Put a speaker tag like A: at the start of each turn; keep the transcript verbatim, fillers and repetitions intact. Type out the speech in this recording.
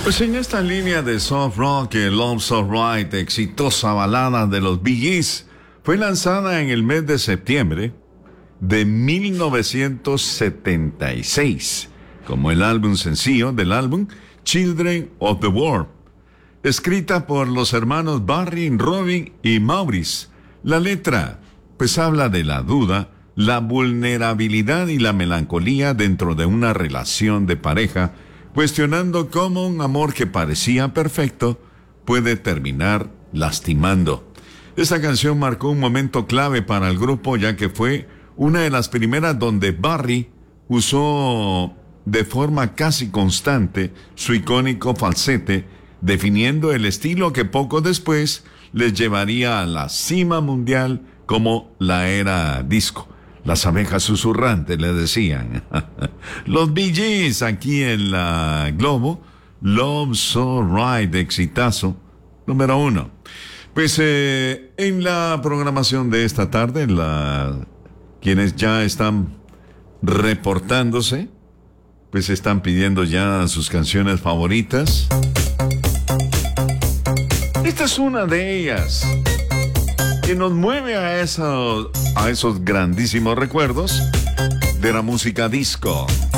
A: Pues en esta línea de soft rock, el Love So Right, exitosa balada de los Bee Gees, fue lanzada en el mes de septiembre de mil novecientos setenta y seis, como el álbum sencillo del álbum Children of the World, escrita por los hermanos Barry, Robin y Maurice. La letra, pues habla de la duda, la vulnerabilidad y la melancolía dentro de una relación de pareja, cuestionando cómo un amor que parecía perfecto puede terminar lastimando. Esta canción marcó un momento clave para el grupo, ya que fue una de las primeras donde Barry usó de forma casi constante su icónico falsete, definiendo el estilo que poco después les llevaría a la cima mundial como la era disco. Las abejas susurrantes le decían. Los Bee Gees aquí en la Globo, Love So Right, exitazo número uno. Pues eh, en la programación de esta tarde, la, quienes ya están reportándose, pues están pidiendo ya sus canciones favoritas. Esta es una de ellas, que nos mueve a esos, a esos grandísimos recuerdos de la música disco.